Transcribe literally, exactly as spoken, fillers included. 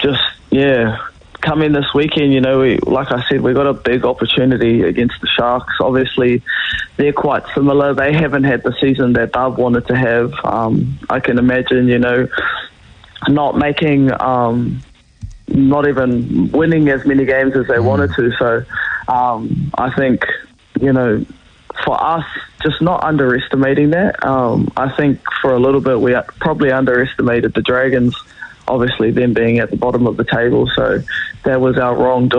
just, yeah, come in this weekend, you know, we, like I said, we got a big opportunity against the Sharks. Obviously, they're quite similar. They haven't had the season that they've wanted to have. Um, I can imagine, you know, not making, um, not even winning as many games as they mm. wanted to. So um, I think, you know, for us, just not underestimating that. Um, I think for a little bit we probably underestimated the Dragons, obviously them being at the bottom of the table. So that was our wrongdoing.